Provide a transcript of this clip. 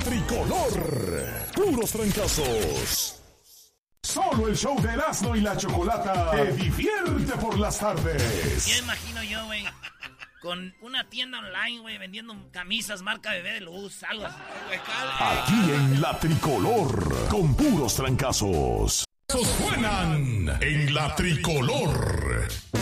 tricolor. Puros trancazos. Solo el show de Erasmo y la Chocolata te divierte por las tardes. Ya imagino yo, güey, con una tienda online, güey, vendiendo camisas marca Bebé de Luz, algo así. Aquí en la tricolor, con puros trancazos. Suenan en la tricolor.